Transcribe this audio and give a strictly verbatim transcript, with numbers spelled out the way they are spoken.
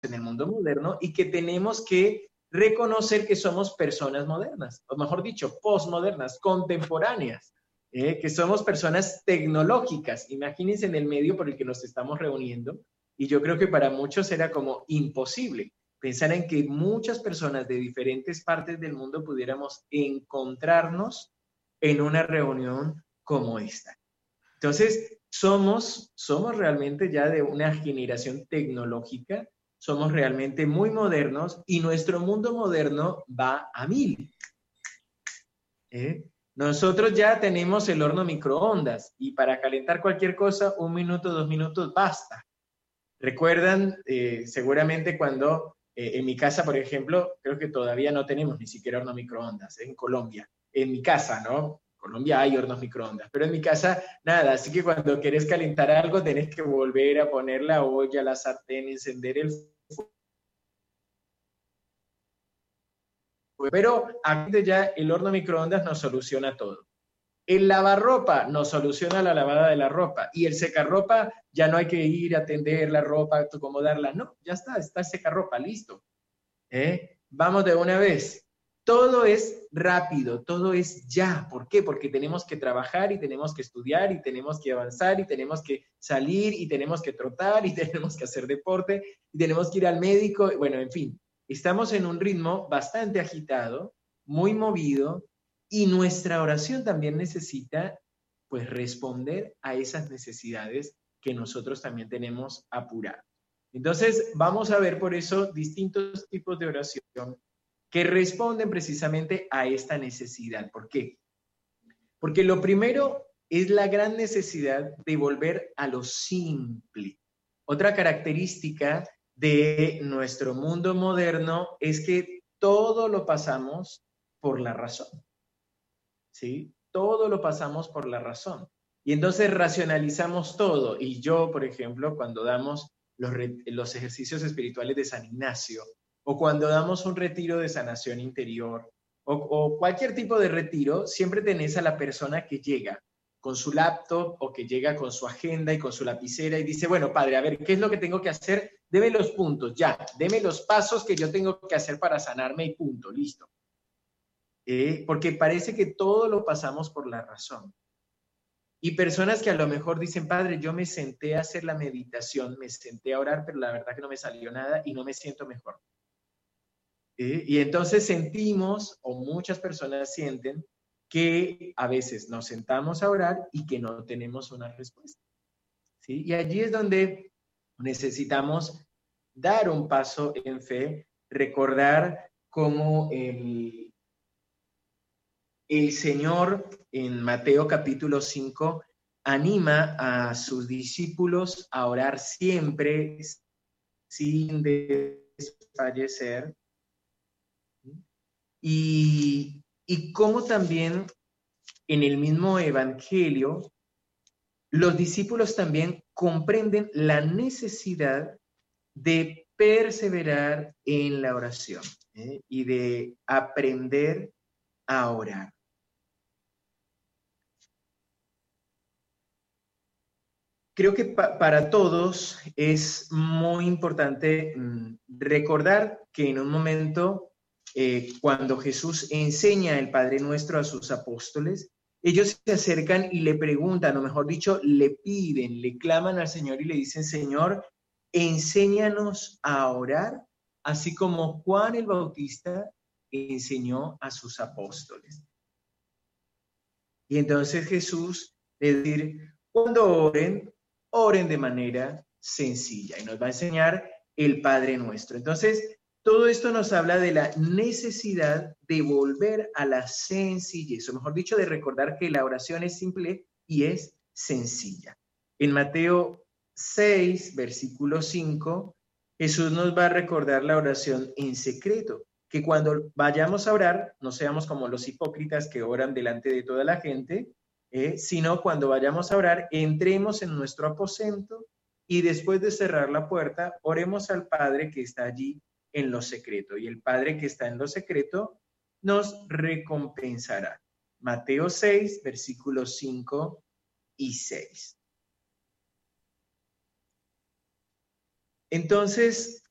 en el mundo moderno y que tenemos que reconocer que somos personas modernas, o mejor dicho, postmodernas, contemporáneas, eh, que somos personas tecnológicas. Imagínense en el medio por el que nos estamos reuniendo, y yo creo que para muchos era como imposible pensar en que muchas personas de diferentes partes del mundo pudiéramos encontrarnos en una reunión como esta. Entonces, somos, somos realmente ya de una generación tecnológica, somos realmente muy modernos y nuestro mundo moderno va a mil. ¿eh? Nosotros ya tenemos el horno microondas y para calentar cualquier cosa, un minuto, dos minutos, basta. Recuerdan eh, seguramente cuando eh, en mi casa, por ejemplo, creo que todavía no tenemos ni siquiera horno microondas, ¿eh? En Colombia. En mi casa, ¿no? En Colombia hay hornos microondas, pero en mi casa nada, así que cuando querés calentar algo tenés que volver a poner la olla, la sartén, encender el fuego. Pero aquí ya el horno microondas nos soluciona todo. El lavarropa nos soluciona la lavada de la ropa y el secarropa ya no hay que ir a tender la ropa, acomodarla, no, ya está, está el secarropa, listo. ¿Eh? Vamos de una vez. Todo es rápido, todo es ya. ¿Por qué? Porque tenemos que trabajar y tenemos que estudiar y tenemos que avanzar y tenemos que salir y tenemos que trotar y tenemos que hacer deporte y tenemos que ir al médico. Bueno, en fin, estamos en un ritmo bastante agitado, muy movido y nuestra oración también necesita pues responder a esas necesidades que nosotros también tenemos apuradas. Entonces, vamos a ver por eso distintos tipos de oración que responden precisamente a esta necesidad. ¿Por qué? Porque lo primero es la gran necesidad de volver a lo simple. Otra característica de nuestro mundo moderno es que todo lo pasamos por la razón. ¿Sí? Todo lo pasamos por la razón. Y entonces racionalizamos todo. Y yo, por ejemplo, cuando damos los, los ejercicios espirituales de San Ignacio, o cuando damos un retiro de sanación interior, o, o cualquier tipo de retiro, siempre tenés a la persona que llega con su laptop o que llega con su agenda y con su lapicera y dice, bueno, padre, a ver, ¿qué es lo que tengo que hacer? Deme los puntos, ya, deme los pasos que yo tengo que hacer para sanarme y punto, listo. Eh, porque parece que todo lo pasamos por la razón. Y personas que a lo mejor dicen, padre, yo me senté a hacer la meditación, me senté a orar, pero la verdad que no me salió nada y no me siento mejor. ¿Eh? Y entonces sentimos, o muchas personas sienten, que a veces nos sentamos a orar y que no tenemos una respuesta. ¿Sí? Y allí es donde necesitamos dar un paso en fe, recordar cómo el, el Señor en Mateo capítulo cinco anima a sus discípulos a orar siempre sin desfallecer. Y, y cómo también en el mismo Evangelio los discípulos también comprenden la necesidad de perseverar en la oración, ¿eh? Y de aprender a orar. Creo que pa para todos es muy importante mmm, recordar que en un momento, eh, cuando Jesús enseña el Padre Nuestro a sus apóstoles, ellos se acercan y le preguntan, o mejor dicho, le piden, le claman al Señor y le dicen, Señor, enséñanos a orar, así como Juan el Bautista enseñó a sus apóstoles. Y entonces Jesús le dice, cuando oren, oren de manera sencilla. Y nos va a enseñar el Padre Nuestro. Entonces, todo esto nos habla de la necesidad de volver a la sencillez, o mejor dicho, de recordar que la oración es simple y es sencilla. En Mateo seis, versículo cinco, Jesús nos va a recordar la oración en secreto, que cuando vayamos a orar, no seamos como los hipócritas que oran delante de toda la gente, eh, sino cuando vayamos a orar, entremos en nuestro aposento y después de cerrar la puerta, oremos al Padre que está allí en lo secreto. Y el Padre que está en lo secreto nos recompensará. Mateo seis, versículos cinco y seis. Entonces,